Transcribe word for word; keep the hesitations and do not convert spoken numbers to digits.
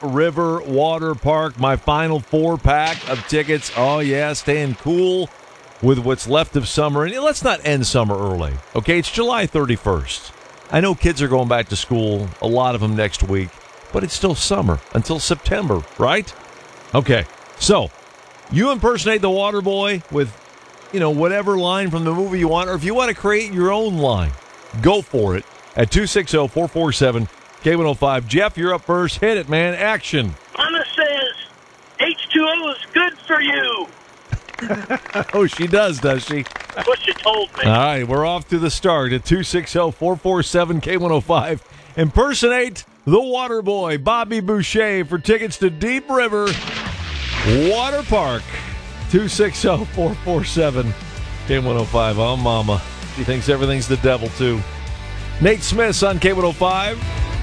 River Water Park. My final four-pack of tickets. Oh, yeah, staying cool with what's left of summer. And let's not end summer early, okay? It's July thirty-first. I know kids are going back to school, a lot of them next week, but it's still summer until September, right? Okay, so you impersonate the water boy with, you know, whatever line from the movie you want, or if you want to create your own line, go for it at two six zero, four four seven, K one oh five. Jeff, you're up first. Hit it, man. Action. Mama says H two O is good for you. Oh, she does, does she? That's what she told me. All right, we're off to the start at two six zero, four four seven, K one oh five. Impersonate the water boy, Bobby Boucher, for tickets to Deep River Water Park. two six zero, four four seven, K one oh five. Oh, mama. She thinks everything's the devil, too. Nate Smith's on K one oh five.